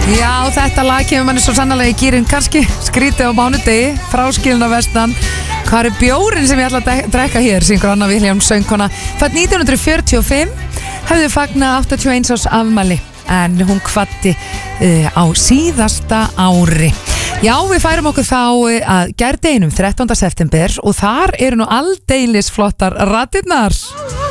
Já, þetta lag kemur manni svo sannarlega í gýrin, kannski skrítið á mánudegi, fráskilin á vestan. Hvað er bjórin sem ég ætla að drekka hér, syngur Anna Vilhjálms söngkona. Fædd 1945, hefði fagnað 81 árs afmæli, en hún kvaddi á síðasta ári. Já, við færum okkur þá að gærdeginum 13. september og þar eru nú aldeilis flottar raddirnar.